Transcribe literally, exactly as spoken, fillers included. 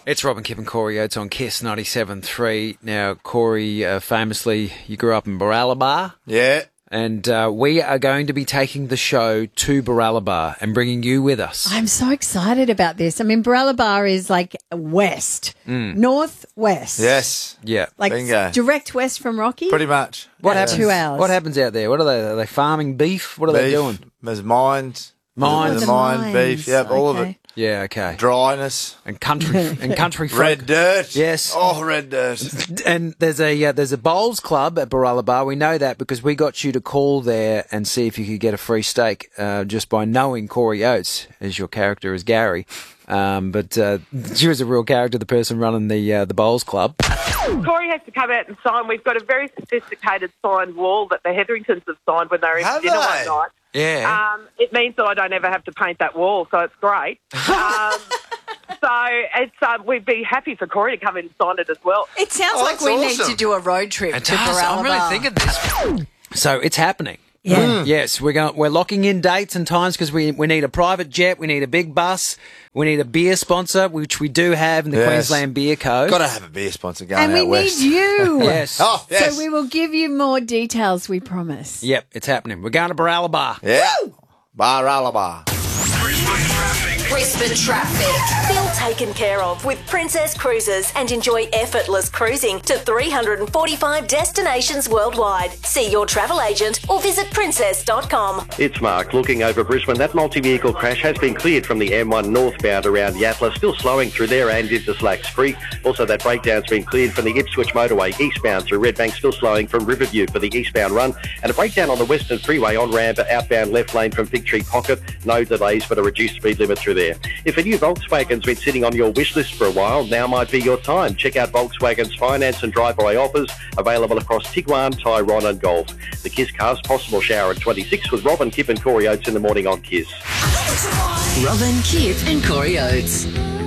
It's Robin, Kip and Corey Oates on Kiss ninety-seven point three. Now, Corey, uh, famously, you grew up in Baralaba. Yeah. And uh, we are going to be taking the show to Baralaba and bringing you with us. I'm so excited about this. I mean, Baralaba is like west, Mm. northwest. Yes. Yeah. Like Bingo. direct west from Rocky. Pretty much. What Yeah. happens? Two hours. What happens out there? What are they? Are they farming beef? What are they Beef. doing? There's mines. Mines. There's The mine, mines. beef, yep, all of Okay. it. Yeah, okay. Dryness. And country and country folk. Red dirt. Yes. Oh, red dirt. And there's a uh, there's a bowls club at Baralaba. We know that because we got you to call there and see if you could get a free steak uh, just by knowing Corey Oates as your character is Gary. Um, but uh, she was a real character, the person running the uh, the bowls club. Corey has to come out and sign. We've got a very sophisticated signed wall that the Hetheringtons have signed when they were in Have dinner they? one night. Yeah. Um, it means that I don't ever have to paint that wall, so it's great. Um, so it's um, we'd be happy for Corey to come in and sign it as well. It sounds Oh, like that's we awesome. need to do a road trip It to does. Baralaba. I'm really thinking this. So it's happening. Yeah. Mm. Yes, we're going. We're locking in dates and times because we we need a private jet, we need a big bus, we need a beer sponsor, which we do have in the Yes. Queensland Beer Co. Got to have a beer sponsor going And out we west. need you. Yes. Oh, yes. So we will give you more details, we promise. Yep, it's happening. We're going to Baralaba. Yeah. Baralaba. Brisbane traffic. Feel taken care of with Princess Cruises and enjoy effortless cruising to three hundred forty-five destinations worldwide. See your travel agent or visit princess dot com. It's Mark looking over Brisbane. That multi-vehicle crash has been cleared from the M one northbound around Yatala, still slowing through there and into Slacks Creek. Also, that breakdown's been cleared from the Ipswich motorway eastbound through Redbank, still slowing from Riverview for the eastbound run. And a breakdown on the Western Freeway on ramp outbound left lane from Fig Tree Pocket. No delays, but a reduced speed limit through there. If a new Volkswagen's been sitting on your wish list for a while, now might be your time. Check out Volkswagen's finance and drive-away offers available across Tiguan, Tyrone and Golf. The Kiss Cars Possible Shower at twenty-six with Robin, Kip and Corey Oates in the morning on Kiss. Robin, Kip and Corey Oates.